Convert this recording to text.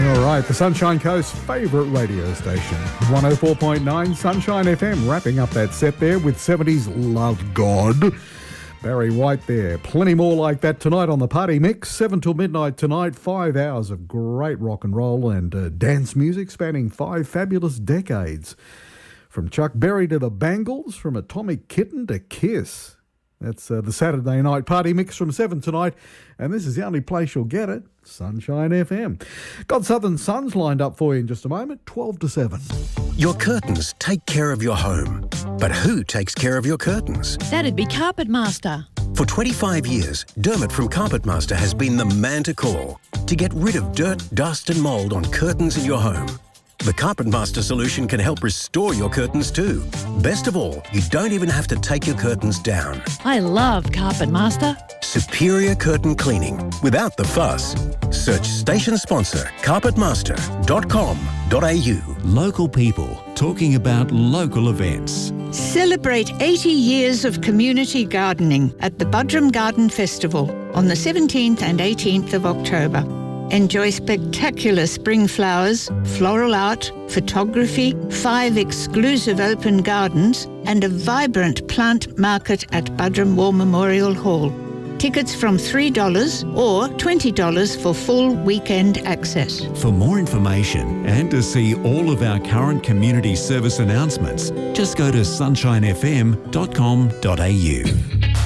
All right, the Sunshine Coast's favourite radio station, 104.9 Sunshine FM, wrapping up that set there with 70s Love God. Barry White there. Plenty more like that tonight on the Party Mix. 7 till midnight tonight. 5 hours of great rock and roll and dance music spanning 5 fabulous decades. From Chuck Berry to the Bangles, from Atomic Kitten to Kiss. That's the Saturday night Party Mix from 7 tonight. And this is the only place you'll get it, Sunshine FM. Got Southern Suns lined up for you in just a moment, 12 to 7. Your curtains take care of your home. But who takes care of your curtains? That'd be Carpet Master. For 25 years, Dermot from Carpet Master has been the man to call to get rid of dirt, dust and mould on curtains in your home. The Carpet Master solution can help restore your curtains too. Best of all, you don't even have to take your curtains down. I love Carpet Master. Superior curtain cleaning without the fuss. Search station sponsor carpetmaster.com.au. Local people talking about local events. Celebrate 80 years of community gardening at the Budrum Garden Festival on the 17th and 18th of October. Enjoy spectacular spring flowers, floral art, photography, 5 exclusive open gardens, and a vibrant plant market at Budrum War Memorial Hall. Tickets from $3 or $20 for full weekend access. For more information and to see all of our current community service announcements, just go to sunshinefm.com.au.